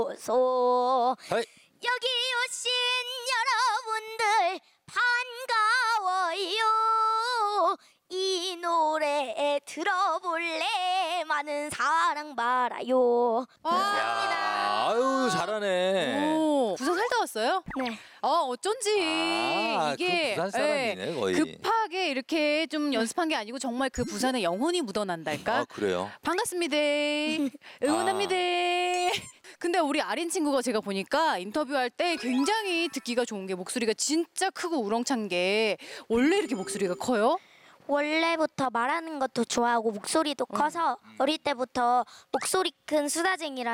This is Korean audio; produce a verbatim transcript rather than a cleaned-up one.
소 하이. 여기 오신 여러분들 반가워요. 이 노래 들어볼래 많은 사랑 바라요. 야, 아유 잘하네. 오, 부산 살다 왔어요? 네. 어, 어쩐지 아, 이게 그 부산 사람이네, 예, 거의. 급하게 이렇게 좀 연습한 게 아니고 정말 그 부산의 영혼이 묻어난달까? 아 그래요? 반갑습니다. 응원합니다. 근데 우리 아린 친구가 제가 보니까 인터뷰할 때 굉장히 듣기가 좋은 게 목소리가 진짜 크고 우렁찬 게 원래 이렇게 목소리가 커요? 원래부터 말하는 것도 좋아하고 목소리도 커서 어릴 때부터 목소리 큰 수다쟁이라